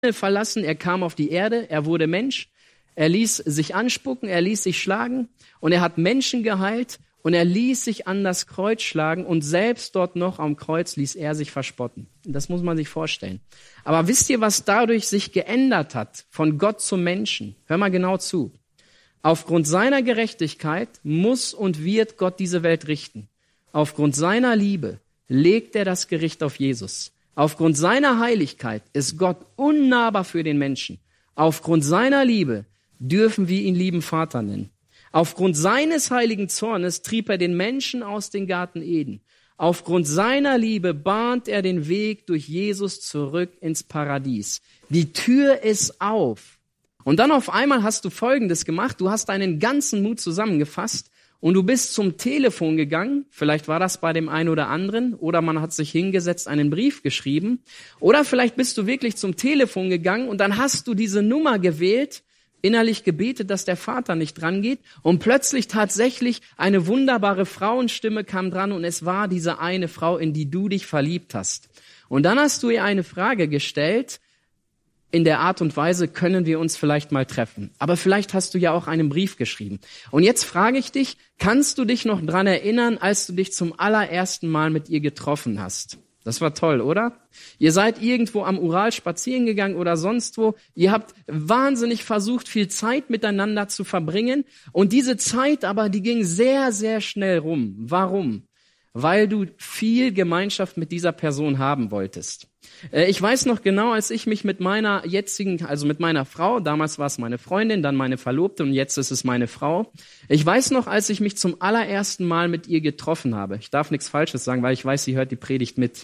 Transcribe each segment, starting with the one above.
verlassen, er kam auf die Erde, er wurde Mensch, er ließ sich anspucken, er ließ sich schlagen und er hat Menschen geheilt und er ließ sich an das Kreuz schlagen und selbst dort noch am Kreuz ließ er sich verspotten. Das muss man sich vorstellen. Aber wisst ihr, was dadurch sich geändert hat, von Gott zum Menschen? Hör mal genau zu. Aufgrund seiner Gerechtigkeit muss und wird Gott diese Welt richten. Aufgrund seiner Liebe legt er das Gericht auf Jesus. Aufgrund seiner Heiligkeit ist Gott unnahbar für den Menschen. Aufgrund seiner Liebe dürfen wir ihn lieben Vater nennen. Aufgrund seines heiligen Zornes trieb er den Menschen aus dem Garten Eden. Aufgrund seiner Liebe bahnt er den Weg durch Jesus zurück ins Paradies. Die Tür ist auf. Und dann auf einmal hast du Folgendes gemacht. Du hast deinen ganzen Mut zusammengefasst und du bist zum Telefon gegangen. Vielleicht war das bei dem einen oder anderen. Oder man hat sich hingesetzt, einen Brief geschrieben. Oder vielleicht bist du wirklich zum Telefon gegangen und dann hast du diese Nummer gewählt, innerlich gebetet, dass der Vater nicht dran geht. Und plötzlich tatsächlich eine wunderbare Frauenstimme kam dran und es war diese eine Frau, in die du dich verliebt hast. Und dann hast du ihr eine Frage gestellt, in der Art und Weise, können wir uns vielleicht mal treffen. Aber vielleicht hast du ja auch einen Brief geschrieben. Und jetzt frage ich dich, kannst du dich noch dran erinnern, als du dich zum allerersten Mal mit ihr getroffen hast? Das war toll, oder? Ihr seid irgendwo am Ural spazieren gegangen oder sonst wo. Ihr habt wahnsinnig versucht, viel Zeit miteinander zu verbringen. Und diese Zeit aber, die ging sehr, sehr schnell rum. Warum? Weil du viel Gemeinschaft mit dieser Person haben wolltest. Ich weiß noch genau, als ich mich mit meiner jetzigen, also mit meiner Frau, damals war es meine Freundin, dann meine Verlobte und jetzt ist es meine Frau. Ich weiß noch, als ich mich zum allerersten Mal mit ihr getroffen habe. Ich darf nichts Falsches sagen, weil ich weiß, sie hört die Predigt mit.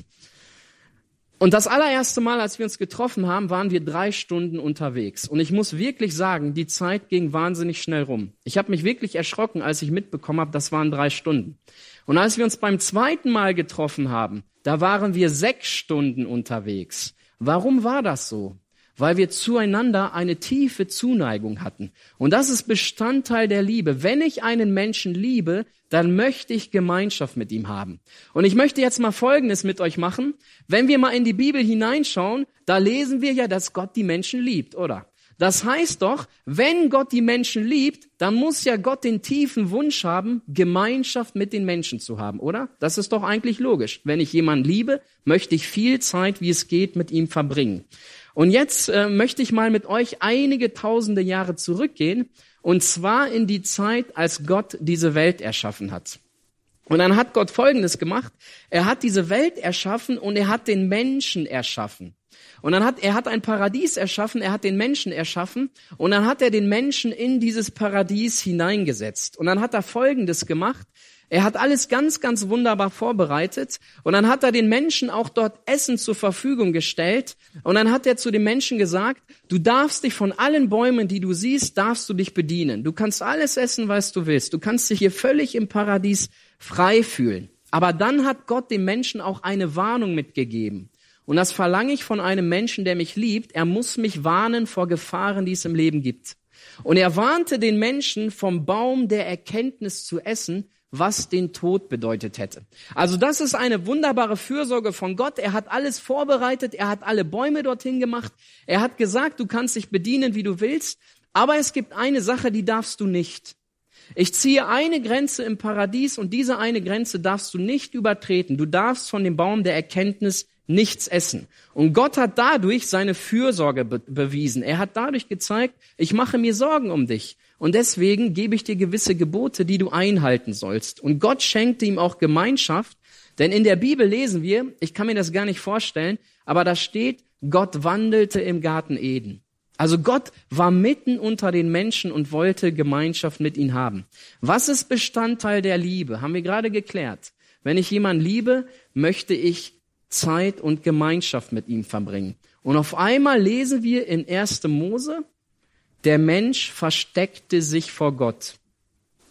Und das allererste Mal, als wir uns getroffen haben, waren wir 3 Stunden unterwegs. Und ich muss wirklich sagen, die Zeit ging wahnsinnig schnell rum. Ich habe mich wirklich erschrocken, als ich mitbekommen habe, das waren 3 Stunden. Und als wir uns beim zweiten Mal getroffen haben, da waren wir 6 Stunden unterwegs. Warum war das so? Weil wir zueinander eine tiefe Zuneigung hatten. Und das ist Bestandteil der Liebe. Wenn ich einen Menschen liebe, dann möchte ich Gemeinschaft mit ihm haben. Und ich möchte jetzt mal Folgendes mit euch machen. Wenn wir mal in die Bibel hineinschauen, da lesen wir ja, dass Gott die Menschen liebt, oder? Das heißt doch, wenn Gott die Menschen liebt, dann muss ja Gott den tiefen Wunsch haben, Gemeinschaft mit den Menschen zu haben, oder? Das ist doch eigentlich logisch. Wenn ich jemanden liebe, möchte ich viel Zeit, wie es geht, mit ihm verbringen. Und jetzt möchte ich mal mit euch einige tausende Jahre zurückgehen, und zwar in die Zeit, als Gott diese Welt erschaffen hat. Und dann hat Gott Folgendes gemacht. Er hat diese Welt erschaffen und er hat den Menschen erschaffen. Und dann er hat ein Paradies erschaffen, er hat den Menschen erschaffen und dann hat er den Menschen in dieses Paradies hineingesetzt. Und dann hat er Folgendes gemacht. Er hat alles ganz, ganz wunderbar vorbereitet und dann hat er den Menschen auch dort Essen zur Verfügung gestellt und dann hat er zu den Menschen gesagt, du darfst dich von allen Bäumen, die du siehst, darfst du dich bedienen. Du kannst alles essen, was du willst. Du kannst dich hier völlig im Paradies frei fühlen. Aber dann hat Gott dem Menschen auch eine Warnung mitgegeben. Und das verlange ich von einem Menschen, der mich liebt. Er muss mich warnen vor Gefahren, die es im Leben gibt. Und er warnte den Menschen vom Baum der Erkenntnis zu essen, was den Tod bedeutet hätte. Also das ist eine wunderbare Fürsorge von Gott. Er hat alles vorbereitet, er hat alle Bäume dorthin gemacht. Er hat gesagt, du kannst dich bedienen, wie du willst. Aber es gibt eine Sache, die darfst du nicht. Ich ziehe eine Grenze im Paradies und diese eine Grenze darfst du nicht übertreten. Du darfst von dem Baum der Erkenntnis nichts essen. Und Gott hat dadurch seine Fürsorge bewiesen. Er hat dadurch gezeigt, ich mache mir Sorgen um dich. Und deswegen gebe ich dir gewisse Gebote, die du einhalten sollst. Und Gott schenkte ihm auch Gemeinschaft. Denn in der Bibel lesen wir, ich kann mir das gar nicht vorstellen, aber da steht, Gott wandelte im Garten Eden. Also Gott war mitten unter den Menschen und wollte Gemeinschaft mit ihnen haben. Was ist Bestandteil der Liebe? Haben wir gerade geklärt. Wenn ich jemanden liebe, möchte ich Zeit und Gemeinschaft mit ihm verbringen. Und auf einmal lesen wir in 1. Mose, der Mensch versteckte sich vor Gott.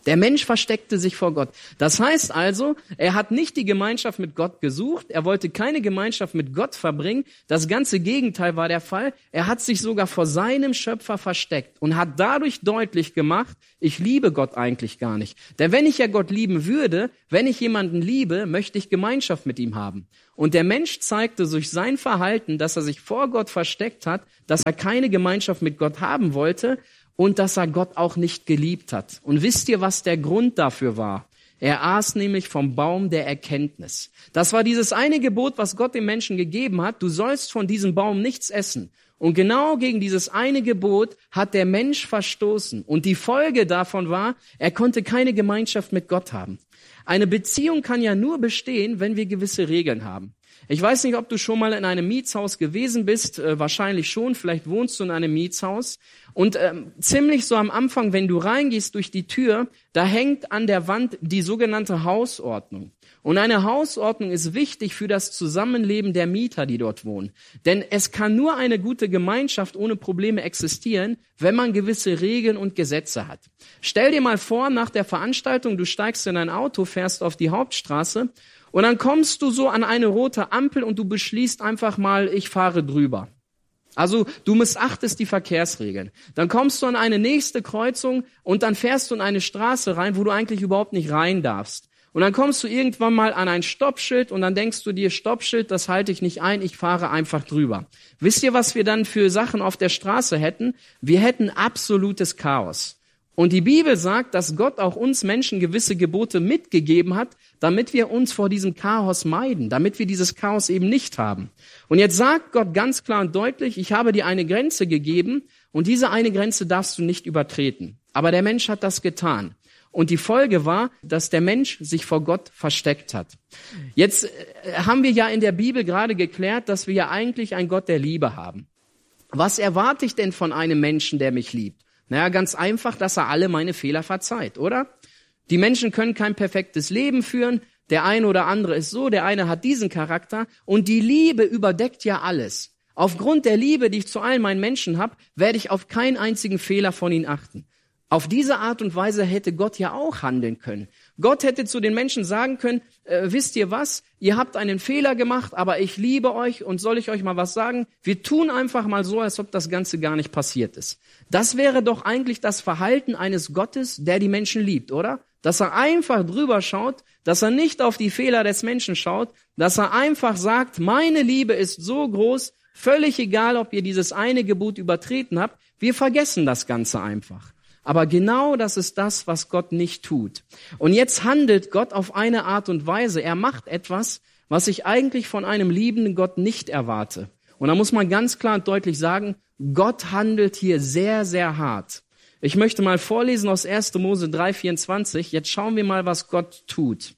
Der Mensch versteckte sich vor Gott. Das heißt also, er hat nicht die Gemeinschaft mit Gott gesucht, er wollte keine Gemeinschaft mit Gott verbringen. Das ganze Gegenteil war der Fall. Er hat sich sogar vor seinem Schöpfer versteckt und hat dadurch deutlich gemacht, ich liebe Gott eigentlich gar nicht. Denn wenn ich ja Gott lieben würde, wenn ich jemanden liebe, möchte ich Gemeinschaft mit ihm haben. Und der Mensch zeigte durch sein Verhalten, dass er sich vor Gott versteckt hat, dass er keine Gemeinschaft mit Gott haben wollte, und dass er Gott auch nicht geliebt hat. Und wisst ihr, was der Grund dafür war? Er aß nämlich vom Baum der Erkenntnis. Das war dieses eine Gebot, was Gott dem Menschen gegeben hat. Du sollst von diesem Baum nichts essen. Und genau gegen dieses eine Gebot hat der Mensch verstoßen. Und die Folge davon war, er konnte keine Gemeinschaft mit Gott haben. Eine Beziehung kann ja nur bestehen, wenn wir gewisse Regeln haben. Ich weiß nicht, ob du schon mal in einem Mietshaus gewesen bist, wahrscheinlich schon, vielleicht wohnst du in einem Mietshaus. Und ziemlich so am Anfang, wenn du reingehst durch die Tür, da hängt an der Wand die sogenannte Hausordnung. Und eine Hausordnung ist wichtig für das Zusammenleben der Mieter, die dort wohnen. Denn es kann nur eine gute Gemeinschaft ohne Probleme existieren, wenn man gewisse Regeln und Gesetze hat. Stell dir mal vor, nach der Veranstaltung, du steigst in ein Auto, fährst auf die Hauptstraße und dann kommst du so an eine rote Ampel und du beschließt einfach mal, ich fahre drüber. Also du missachtest die Verkehrsregeln. Dann kommst du an eine nächste Kreuzung und dann fährst du in eine Straße rein, wo du eigentlich überhaupt nicht rein darfst. Und dann kommst du irgendwann mal an ein Stoppschild und dann denkst du dir, Stoppschild, das halte ich nicht ein, ich fahre einfach drüber. Wisst ihr, was wir dann für Sachen auf der Straße hätten? Wir hätten absolutes Chaos. Und die Bibel sagt, dass Gott auch uns Menschen gewisse Gebote mitgegeben hat, damit wir uns vor diesem Chaos meiden, damit wir dieses Chaos eben nicht haben. Und jetzt sagt Gott ganz klar und deutlich, ich habe dir eine Grenze gegeben und diese eine Grenze darfst du nicht übertreten. Aber der Mensch hat das getan. Und die Folge war, dass der Mensch sich vor Gott versteckt hat. Jetzt haben wir ja in der Bibel gerade geklärt, dass wir ja eigentlich einen Gott der Liebe haben. Was erwarte ich denn von einem Menschen, der mich liebt? Naja, ganz einfach, dass er alle meine Fehler verzeiht, oder? Die Menschen können kein perfektes Leben führen. Der eine oder andere ist so, der eine hat diesen Charakter. Und die Liebe überdeckt ja alles. Aufgrund der Liebe, die ich zu allen meinen Menschen habe, werde ich auf keinen einzigen Fehler von ihnen achten. Auf diese Art und Weise hätte Gott ja auch handeln können. Gott hätte zu den Menschen sagen können, wisst ihr was, ihr habt einen Fehler gemacht, aber ich liebe euch und soll ich euch mal was sagen? Wir tun einfach mal so, als ob das Ganze gar nicht passiert ist. Das wäre doch eigentlich das Verhalten eines Gottes, der die Menschen liebt, oder? Dass er einfach drüber schaut, dass er nicht auf die Fehler des Menschen schaut, dass er einfach sagt, meine Liebe ist so groß, völlig egal, ob ihr dieses eine Gebot übertreten habt, wir vergessen das Ganze einfach. Aber genau das ist das, was Gott nicht tut. Und jetzt handelt Gott auf eine Art und Weise. Er macht etwas, was ich eigentlich von einem liebenden Gott nicht erwarte. Und da muss man ganz klar und deutlich sagen, Gott handelt hier sehr, sehr hart. Ich möchte mal vorlesen aus 1. Mose 3,24. Jetzt schauen wir mal, was Gott tut.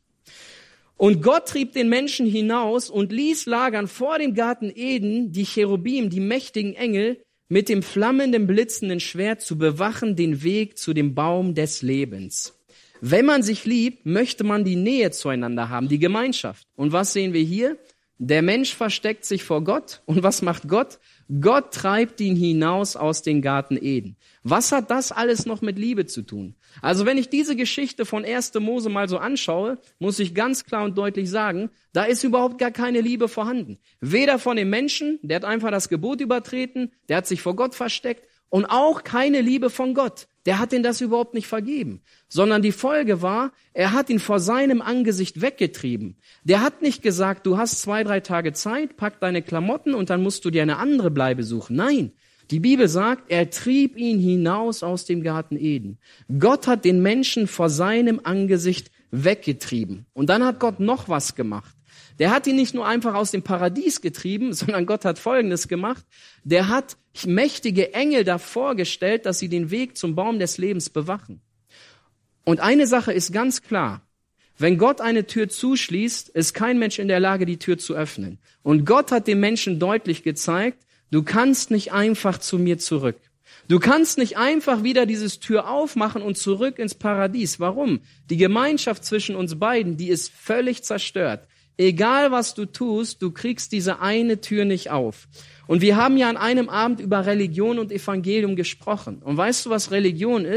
Und Gott trieb den Menschen hinaus und ließ lagern vor dem Garten Eden die Cherubim, die mächtigen Engel, mit dem flammenden, blitzenden Schwert zu bewachen den Weg zu dem Baum des Lebens. Wenn man sich liebt, möchte man die Nähe zueinander haben, die Gemeinschaft. Und was sehen wir hier? Der Mensch versteckt sich vor Gott. Und was macht Gott? Gott treibt ihn hinaus aus dem Garten Eden. Was hat das alles noch mit Liebe zu tun? Also wenn ich diese Geschichte von 1. Mose mal so anschaue, muss ich ganz klar und deutlich sagen, da ist überhaupt gar keine Liebe vorhanden. Weder von dem Menschen, der hat einfach das Gebot übertreten, der hat sich vor Gott versteckt, und auch keine Liebe von Gott. Der hat ihn das überhaupt nicht vergeben. Sondern die Folge war, er hat ihn vor seinem Angesicht weggetrieben. Der hat nicht gesagt, du hast 2-3 Tage Zeit, pack deine Klamotten und dann musst du dir eine andere Bleibe suchen. Nein, die Bibel sagt, er trieb ihn hinaus aus dem Garten Eden. Gott hat den Menschen vor seinem Angesicht weggetrieben. Und dann hat Gott noch was gemacht. Der hat ihn nicht nur einfach aus dem Paradies getrieben, sondern Gott hat Folgendes gemacht. Der hat mächtige Engel davor gestellt, dass sie den Weg zum Baum des Lebens bewachen. Und eine Sache ist ganz klar. Wenn Gott eine Tür zuschließt, ist kein Mensch in der Lage, die Tür zu öffnen. Und Gott hat dem Menschen deutlich gezeigt, du kannst nicht einfach zu mir zurück. Du kannst nicht einfach wieder dieses Tür aufmachen und zurück ins Paradies. Warum? Die Gemeinschaft zwischen uns beiden, die ist völlig zerstört. Egal was du tust, du kriegst diese eine Tür nicht auf. Und wir haben ja an einem Abend über Religion und Evangelium gesprochen. Und weißt du, was Religion ist?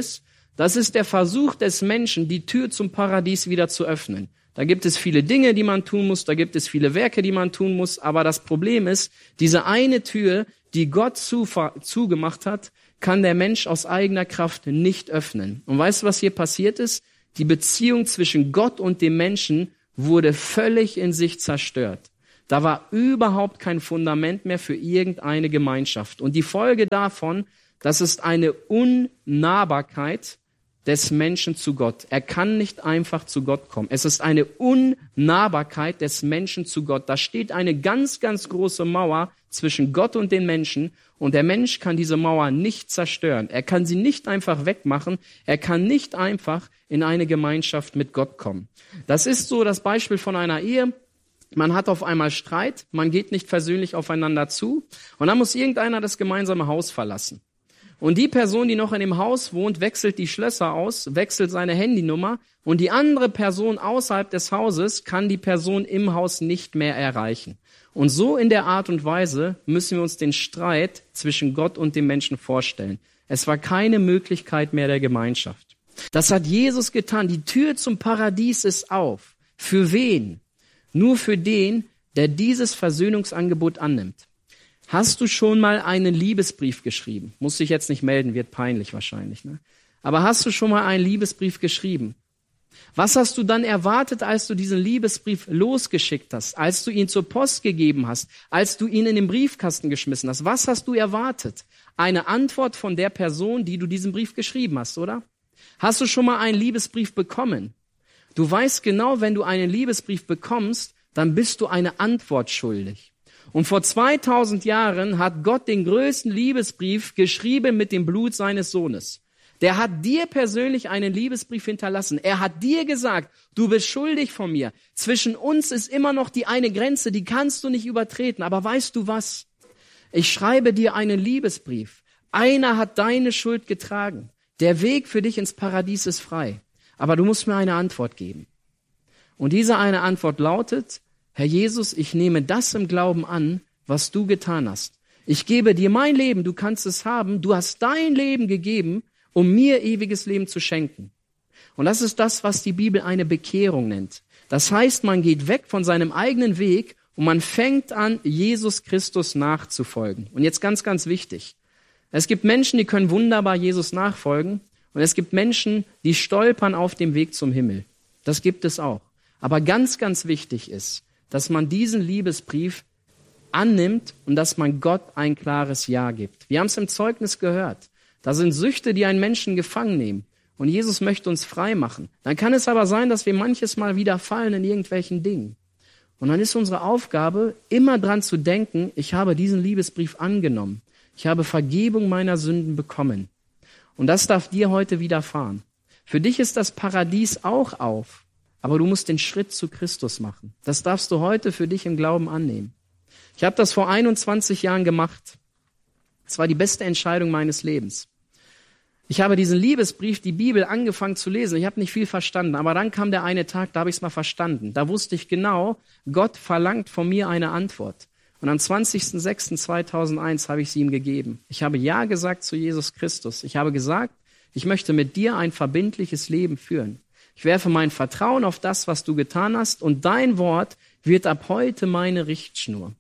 Das ist der Versuch des Menschen, die Tür zum Paradies wieder zu öffnen. Da gibt es viele Dinge, die man tun muss, da gibt es viele Werke, die man tun muss, aber das Problem ist, diese eine Tür, die Gott zugemacht hat, kann der Mensch aus eigener Kraft nicht öffnen. Und weißt du, was hier passiert ist? Die Beziehung zwischen Gott und dem Menschen wurde völlig in sich zerstört. Da war überhaupt kein Fundament mehr für irgendeine Gemeinschaft. Und die Folge davon, das ist eine Unnahbarkeit des Menschen zu Gott. Er kann nicht einfach zu Gott kommen. Es ist eine Unnahbarkeit des Menschen zu Gott. Da steht eine ganz, ganz große Mauer zwischen Gott und den Menschen. Und der Mensch kann diese Mauer nicht zerstören. Er kann sie nicht einfach wegmachen. Er kann nicht einfach in eine Gemeinschaft mit Gott kommen. Das ist so das Beispiel von einer Ehe. Man hat auf einmal Streit, man geht nicht versöhnlich aufeinander zu und dann muss irgendeiner das gemeinsame Haus verlassen. Und die Person, die noch in dem Haus wohnt, wechselt die Schlösser aus, wechselt seine Handynummer und die andere Person außerhalb des Hauses kann die Person im Haus nicht mehr erreichen. Und so in der Art und Weise müssen wir uns den Streit zwischen Gott und dem Menschen vorstellen. Es war keine Möglichkeit mehr der Gemeinschaft. Das hat Jesus getan. Die Tür zum Paradies ist auf. Für wen? Nur für den, der dieses Versöhnungsangebot annimmt. Hast du schon mal einen Liebesbrief geschrieben? Muss dich jetzt nicht melden, wird peinlich wahrscheinlich, ne? Aber hast du schon mal einen Liebesbrief geschrieben? Was hast du dann erwartet, als du diesen Liebesbrief losgeschickt hast, als du ihn zur Post gegeben hast, als du ihn in den Briefkasten geschmissen hast? Was hast du erwartet? Eine Antwort von der Person, die du diesen Brief geschrieben hast, oder? Hast du schon mal einen Liebesbrief bekommen? Du weißt genau, wenn du einen Liebesbrief bekommst, dann bist du eine Antwort schuldig. Und vor 2000 Jahren hat Gott den größten Liebesbrief geschrieben mit dem Blut seines Sohnes. Der hat dir persönlich einen Liebesbrief hinterlassen. Er hat dir gesagt, du bist schuldig von mir. Zwischen uns ist immer noch die eine Grenze, die kannst du nicht übertreten. Aber weißt du was? Ich schreibe dir einen Liebesbrief. Einer hat deine Schuld getragen. Der Weg für dich ins Paradies ist frei. Aber du musst mir eine Antwort geben. Und diese eine Antwort lautet, Herr Jesus, ich nehme das im Glauben an, was du getan hast. Ich gebe dir mein Leben, du kannst es haben. Du hast dein Leben gegeben, um mir ewiges Leben zu schenken. Und das ist das, was die Bibel eine Bekehrung nennt. Das heißt, man geht weg von seinem eigenen Weg und man fängt an, Jesus Christus nachzufolgen. Und jetzt ganz, ganz wichtig. Es gibt Menschen, die können wunderbar Jesus nachfolgen. Und es gibt Menschen, die stolpern auf dem Weg zum Himmel. Das gibt es auch. Aber ganz, ganz wichtig ist, dass man diesen Liebesbrief annimmt und dass man Gott ein klares Ja gibt. Wir haben es im Zeugnis gehört. Da sind Süchte, die einen Menschen gefangen nehmen. Und Jesus möchte uns frei machen. Dann kann es aber sein, dass wir manches Mal wieder fallen in irgendwelchen Dingen. Und dann ist unsere Aufgabe, immer dran zu denken, ich habe diesen Liebesbrief angenommen. Ich habe Vergebung meiner Sünden bekommen. Und das darf dir heute widerfahren. Für dich ist das Paradies auch auf, aber du musst den Schritt zu Christus machen. Das darfst du heute für dich im Glauben annehmen. Ich habe das vor 21 Jahren gemacht. Es war die beste Entscheidung meines Lebens. Ich habe diesen Liebesbrief, die Bibel, angefangen zu lesen. Ich habe nicht viel verstanden, aber dann kam der eine Tag, da habe ich es mal verstanden. Da wusste ich genau, Gott verlangt von mir eine Antwort. Und am 20.06.2001 habe ich sie ihm gegeben. Ich habe Ja gesagt zu Jesus Christus. Ich habe gesagt, ich möchte mit dir ein verbindliches Leben führen. Ich werfe mein Vertrauen auf das, was du getan hast, und dein Wort wird ab heute meine Richtschnur.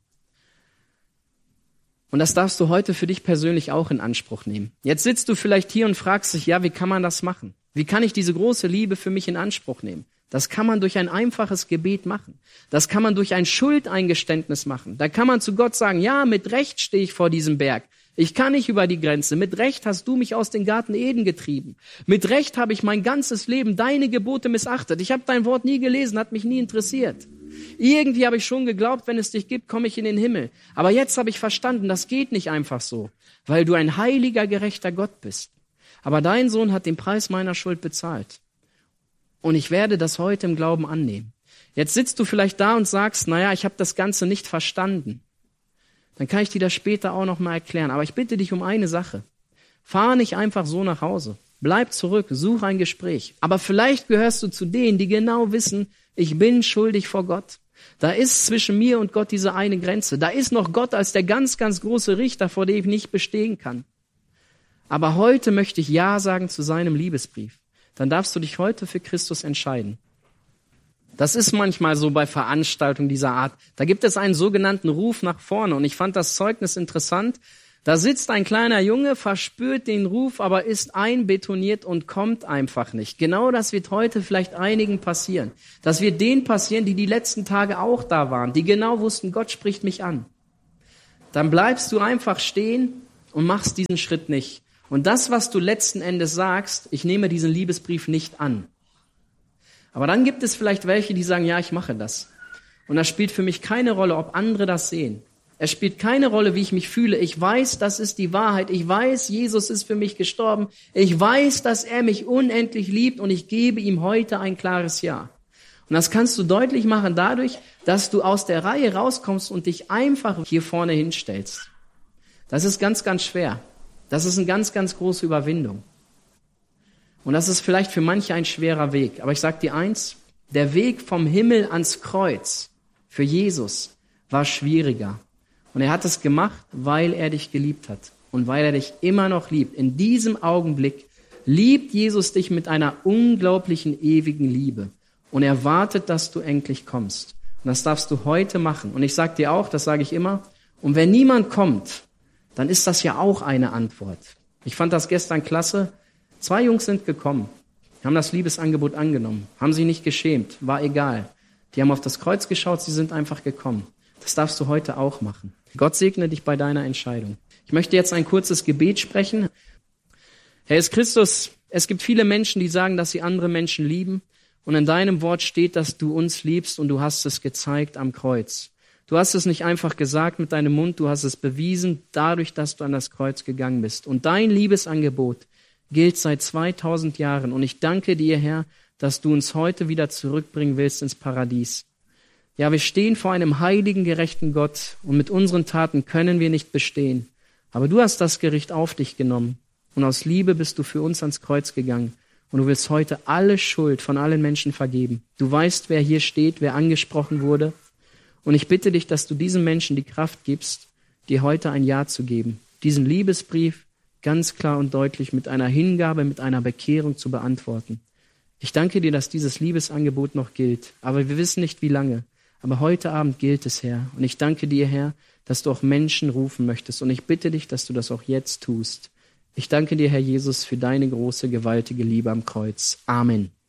Und das darfst du heute für dich persönlich auch in Anspruch nehmen. Jetzt sitzt du vielleicht hier und fragst dich, ja, wie kann man das machen? Wie kann ich diese große Liebe für mich in Anspruch nehmen? Das kann man durch ein einfaches Gebet machen. Das kann man durch ein Schuldeingeständnis machen. Da kann man zu Gott sagen, ja, mit Recht stehe ich vor diesem Berg. Ich kann nicht über die Grenze. Mit Recht hast du mich aus dem Garten Eden getrieben. Mit Recht habe ich mein ganzes Leben deine Gebote missachtet. Ich habe dein Wort nie gelesen, hat mich nie interessiert. Irgendwie habe ich schon geglaubt, wenn es dich gibt, komme ich in den Himmel. Aber jetzt habe ich verstanden, das geht nicht einfach so, weil du ein heiliger, gerechter Gott bist. Aber dein Sohn hat den Preis meiner Schuld bezahlt. Und ich werde das heute im Glauben annehmen. Jetzt sitzt du vielleicht da und sagst, naja, ich habe das Ganze nicht verstanden. Dann kann ich dir das später auch noch mal erklären. Aber ich bitte dich um eine Sache. Fahr nicht einfach so nach Hause. Bleib zurück, such ein Gespräch. Aber vielleicht gehörst du zu denen, die genau wissen, ich bin schuldig vor Gott. Da ist zwischen mir und Gott diese eine Grenze. Da ist noch Gott als der ganz, ganz große Richter, vor dem ich nicht bestehen kann. aber heute möchte ich Ja sagen zu seinem Liebesbrief, dann darfst du dich heute für Christus entscheiden. Das ist manchmal so bei Veranstaltungen dieser Art. Da gibt es einen sogenannten Ruf nach vorne. Und ich fand das Zeugnis interessant. Da sitzt ein kleiner Junge, verspürt den Ruf, aber ist einbetoniert und kommt einfach nicht. Genau das wird heute vielleicht einigen passieren. Das wird denen passieren, die letzten Tage auch da waren, die genau wussten, Gott spricht mich an. Dann bleibst du einfach stehen und machst diesen Schritt nicht. Und das, was du letzten Endes sagst, ich nehme diesen Liebesbrief nicht an. Aber dann gibt es vielleicht welche, die sagen, ja, ich mache das. Und das spielt für mich keine Rolle, ob andere das sehen. Es spielt keine Rolle, wie ich mich fühle. Ich weiß, das ist die Wahrheit. Ich weiß, Jesus ist für mich gestorben. Ich weiß, dass er mich unendlich liebt und ich gebe ihm heute ein klares Ja. Und das kannst du deutlich machen dadurch, dass du aus der Reihe rauskommst und dich einfach hier vorne hinstellst. Das ist ganz, ganz schwer. Das ist eine ganz, ganz große Überwindung. Und das ist vielleicht für manche ein schwerer Weg. Aber ich sage dir eins, der Weg vom Himmel ans Kreuz für Jesus war schwieriger. Und er hat es gemacht, weil er dich geliebt hat und weil er dich immer noch liebt. In diesem Augenblick liebt Jesus dich mit einer unglaublichen, ewigen Liebe. Und er wartet, dass du endlich kommst. Und das darfst du heute machen. Und ich sage dir auch, das sage ich immer, und wenn niemand kommt, dann ist das ja auch eine Antwort. Ich fand das gestern klasse. 2 Jungs sind gekommen, haben das Liebesangebot angenommen, haben sich nicht geschämt, war egal. Die haben auf das Kreuz geschaut, sie sind einfach gekommen. Das darfst du heute auch machen. Gott segne dich bei deiner Entscheidung. Ich möchte jetzt ein kurzes Gebet sprechen. Herr Jesus Christus, es gibt viele Menschen, die sagen, dass sie andere Menschen lieben. Und in deinem Wort steht, dass du uns liebst und du hast es gezeigt am Kreuz. Du hast es nicht einfach gesagt mit deinem Mund, du hast es bewiesen dadurch, dass du an das Kreuz gegangen bist. Und dein Liebesangebot gilt seit 2000 Jahren. Und ich danke dir, Herr, dass du uns heute wieder zurückbringen willst ins Paradies. Ja, wir stehen vor einem heiligen, gerechten Gott und mit unseren Taten können wir nicht bestehen. Aber du hast das Gericht auf dich genommen und aus Liebe bist du für uns ans Kreuz gegangen. Und du willst heute alle Schuld von allen Menschen vergeben. Du weißt, wer hier steht, wer angesprochen wurde. Und ich bitte dich, dass du diesen Menschen die Kraft gibst, dir heute ein Ja zu geben. Diesen Liebesbrief ganz klar und deutlich mit einer Hingabe, mit einer Bekehrung zu beantworten. Ich danke dir, dass dieses Liebesangebot noch gilt. Aber wir wissen nicht, wie lange. Aber heute Abend gilt es, Herr. Und ich danke dir, Herr, dass du auch Menschen rufen möchtest. Und ich bitte dich, dass du das auch jetzt tust. Ich danke dir, Herr Jesus, für deine große, gewaltige Liebe am Kreuz. Amen.